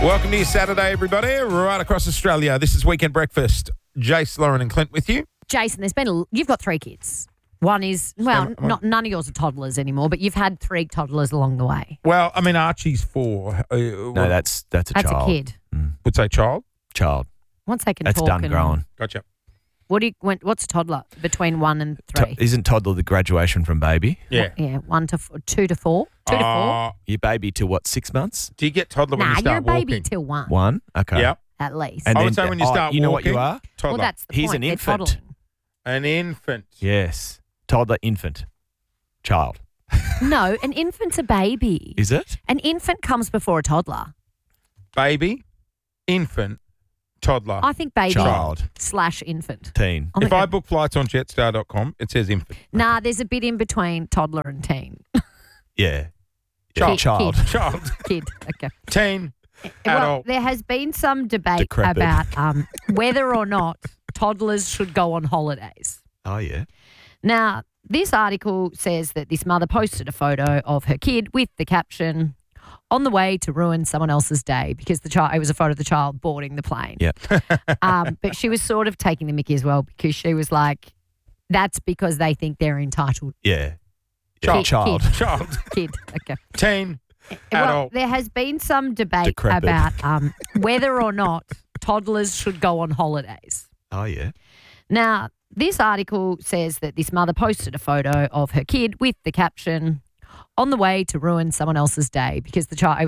Welcome to your Saturday, everybody, right across Australia. This is Weekend Breakfast. Jace, Lauren and Clint with you. Jason, you've got 3 kids. One is, none of yours are toddlers anymore, but you've had 3 toddlers along the way. Well, I mean, Archie's 4. No, that's a child. That's a kid. Would say child? Child. Once they can That's talk. done growing. Gotcha. What's a toddler between 1 and 3? Isn't toddler the graduation from baby? Yeah. Yeah, 2 to 4. 2 to 4. Your baby till what, 6 months? Do you get toddler when you Nah, you're a start baby walking? till 1. 1? Okay. Yeah. At least. And I then, would say when you start you know what walking, you are? toddler. Well, that's the He's point. an They're infant. toddling. An infant. Yes. Toddler, infant. Child. No, an infant's a baby. Is it? An infant comes before a toddler. Baby, infant, toddler. I think baby Child. / infant. Teen. If I book flights on jetstar.com, it says infant. Nah, there's a bit in between toddler and teen. Yeah. Child. Child. Kid. Child, Kid. Okay. teen, Well, adult. there has been some debate Decrepit. about whether or not toddlers should go on holidays. Oh, yeah. Now, this article says that this mother posted a photo of her kid with the caption, "On the way to ruin someone else's day," because it was a photo of the child boarding the plane. Yeah. But she was sort of taking the mickey as well, because she was like, that's because they think they're entitled. Yeah. Child. Child. Child, Kid. Okay. teen, Well, adult. there has been some debate Decrepit. about whether or not toddlers should go on holidays. Oh, yeah. Now, this article says that this mother posted a photo of her kid with the caption, "On the way to ruin someone else's day," because it was